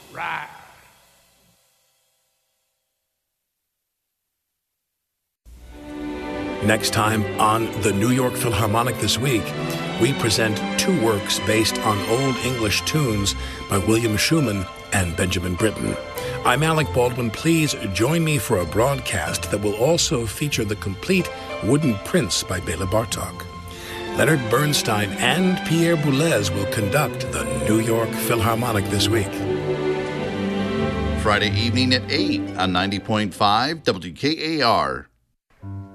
Rah. Next time on the New York Philharmonic This Week, we present two works based on Old English tunes by William Schumann and Benjamin Britten. I'm Alec Baldwin. Please join me for a broadcast that will also feature the complete Wooden Prince by Bela Bartok. Leonard Bernstein and Pierre Boulez will conduct the New York Philharmonic This Week. Friday evening at 8 on 90.5 WKAR.